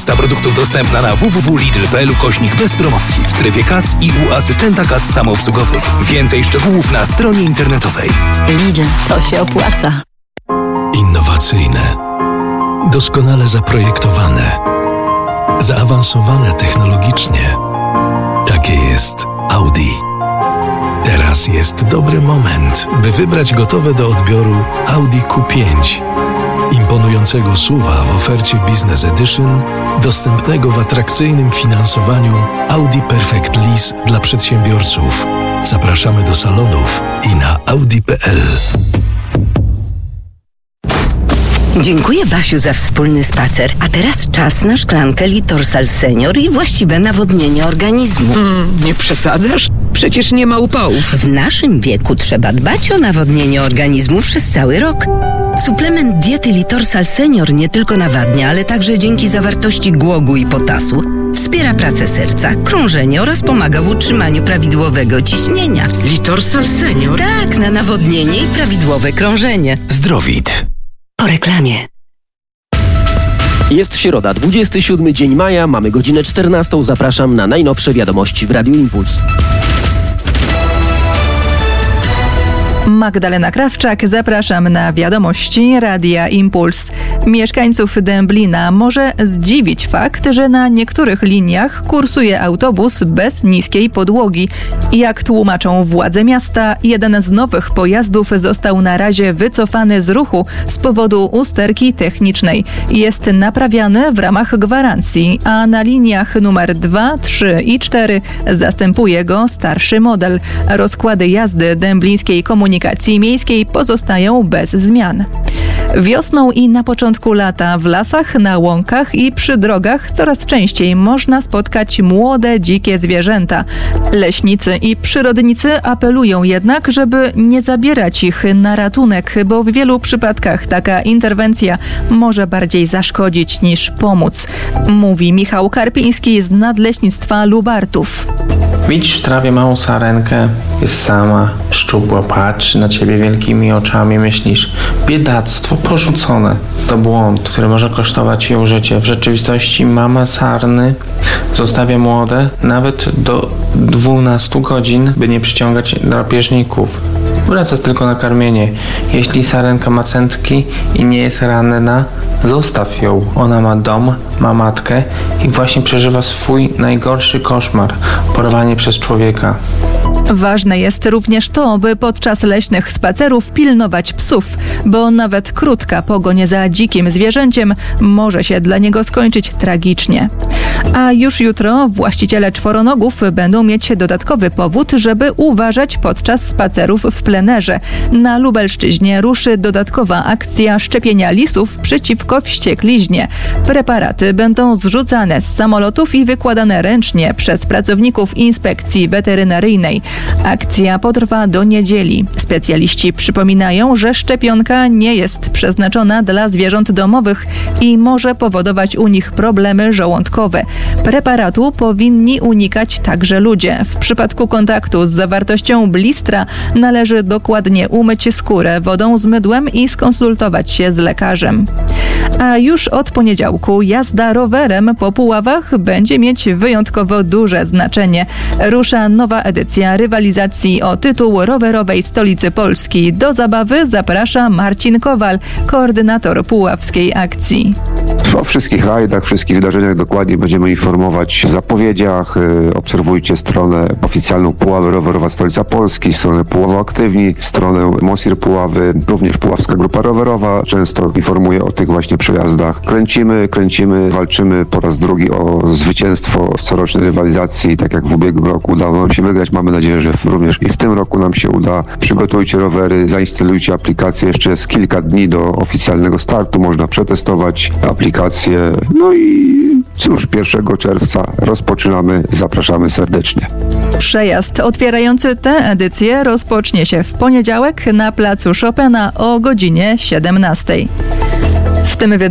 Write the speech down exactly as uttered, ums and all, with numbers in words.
Lista produktów dostępna na w w w kropka lidl kropka p l ukośnik bez promocji w strefie kas i u asystenta kas samoobsługowych. Więcej szczegółów na stronie internetowej. Lidl, to się opłaca. Innowacyjne, doskonale zaprojektowane, zaawansowane technologicznie. Takie jest Audi. Teraz jest dobry moment, by wybrać gotowe do odbioru Audi Q pięć. Imponującego S U V-a w ofercie Business Edition, dostępnego w atrakcyjnym finansowaniu Audi Perfect Lease dla przedsiębiorców. Zapraszamy do salonów i na audi kropka p l. Dziękuję, Basiu, za wspólny spacer. A teraz czas na szklankę Litorsal Senior i właściwe nawodnienie organizmu. Mm, nie przesadzasz? Przecież nie ma upałów. W naszym wieku trzeba dbać o nawodnienie organizmu przez cały rok. Suplement diety Litorsal Senior nie tylko nawadnia, ale także dzięki zawartości głogu i potasu wspiera pracę serca, krążenie oraz pomaga w utrzymaniu prawidłowego ciśnienia. Litorsal Senior? Tak, na nawodnienie i prawidłowe krążenie. Zdrowit. Po reklamie. Jest środa, dwudziesty siódmy dzień maja, mamy godzinę czternastą. Zapraszam na najnowsze wiadomości w Radiu Impuls. Magdalena Krawczak, zapraszam na wiadomości Radia Impuls. Mieszkańców Dęblina może zdziwić fakt, że na niektórych liniach kursuje autobus bez niskiej podłogi. Jak tłumaczą władze miasta, jeden z nowych pojazdów został na razie wycofany z ruchu z powodu usterki technicznej. Jest naprawiany w ramach gwarancji, a na liniach numer dwa, trzy i cztery zastępuje go starszy model. Rozkłady jazdy dęblińskiej komunikacji miejskiej pozostają bez zmian. Wiosną i na początku lata w lasach, na łąkach i przy drogach coraz częściej można spotkać młode, dzikie zwierzęta. Leśnicy i przyrodnicy apelują jednak, żeby nie zabierać ich na ratunek, bo w wielu przypadkach taka interwencja może bardziej zaszkodzić niż pomóc, mówi Michał Karpiński z Nadleśnictwa Lubartów. Widzisz w trawie małą sarenkę, jest sama, szczupła, patrzy na ciebie wielkimi oczami, myślisz, biedactwo, porzucone. To błąd, który może kosztować ją życie. W rzeczywistości mama sarny zostawia młode nawet do dwunastu godzin, by nie przyciągać drapieżników. Wraca tylko na karmienie. Jeśli sarenka ma cętki i nie jest ranna, zostaw ją. Ona ma dom, ma matkę i właśnie przeżywa swój najgorszy koszmar – porwanie przez człowieka. Ważne jest również to, by podczas leśnych spacerów pilnować psów, bo nawet krótka pogoń za dzikim zwierzęciem może się dla niego skończyć tragicznie. A już jutro właściciele czworonogów będą mieć dodatkowy powód, żeby uważać podczas spacerów w plenerze. Na Lubelszczyźnie ruszy dodatkowa akcja szczepienia lisów przeciwko wściekliźnie. Preparaty będą zrzucane z samolotów i wykładane ręcznie przez pracowników inspekcji weterynaryjnej. Akcja potrwa do niedzieli. Specjaliści przypominają, że szczepionka nie jest przeznaczona dla zwierząt domowych i może powodować u nich problemy żołądkowe. Preparatu powinni unikać także ludzie. W przypadku kontaktu z zawartością blistra należy dokładnie umyć skórę wodą z mydłem i skonsultować się z lekarzem. A już od poniedziałku jazda rowerem po Puławach będzie mieć wyjątkowo duże znaczenie. Rusza nowa edycja rywalizacji o tytuł rowerowej stolicy Polski. Do zabawy zaprasza Marcin Kowal, koordynator puławskiej akcji. O wszystkich rajdach, wszystkich wydarzeniach dokładnie będziemy informować w zapowiedziach. Obserwujcie stronę oficjalną Puławy Rowerowa Stolica Polski, stronę Puława Aktywni, stronę Mosir Puławy, również Puławska Grupa Rowerowa często informuje o tych właśnie przejazdach. Kręcimy, kręcimy, walczymy po raz drugi o zwycięstwo w corocznej rywalizacji. Tak jak w ubiegłym roku udało nam się wygrać, mamy nadzieję, że również i w tym roku nam się uda. Przygotujcie rowery, zainstalujcie aplikację. Jeszcze jest kilka dni do oficjalnego startu, można przetestować aplikację. No i cóż, pierwszego czerwca rozpoczynamy. Zapraszamy serdecznie. Przejazd otwierający tę edycję rozpocznie się w poniedziałek na placu Chopina o godzinie siedemnastej. W tym